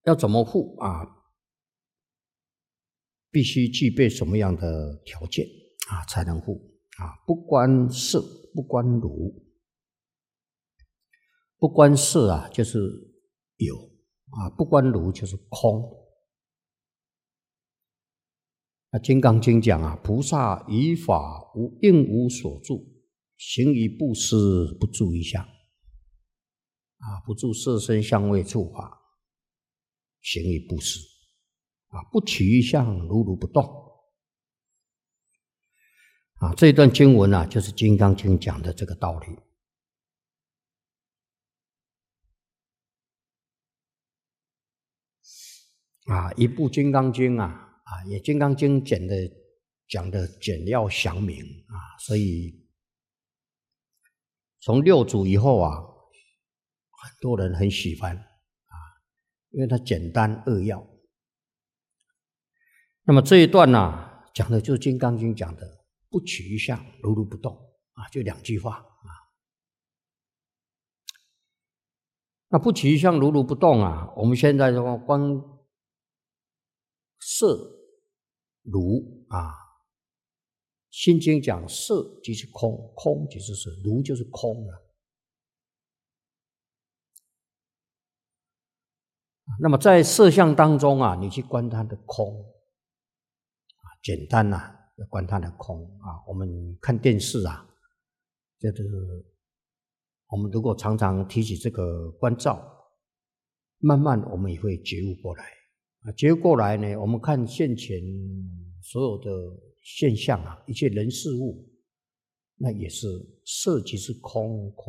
要怎么护啊？必须具备什么样的条件啊才能护啊？不观色，不观如。不观色啊，就是有啊；不观如就是空。那《金刚经》讲啊，菩萨于法应无所住，行于布施不住一相啊，不住色身香味触法，行于布施啊，不取一相，如如不动啊。这一段经文啊，就是《金刚经》讲的这个道理。啊，一部《金刚经》也《金刚经》讲的简要详明啊，所以从六祖以后啊，很多人很喜欢啊，因为它简单扼要。那么这一段讲的就是《金刚经》讲的“不取一相，如如不动”啊，就2句话啊。那不取一相，如如不动啊，我们现在说光色如啊，心经讲色即是空，空即是色，如就是空了。那么在色相当中啊，你去观它的空啊，简单要观它的空啊。我们看电视啊，就是我们如果常常提起这个观照，慢慢我们也会觉悟过来。觉悟过来呢，我们看现前所有的现象啊，一切人事物，那也是色即是空，空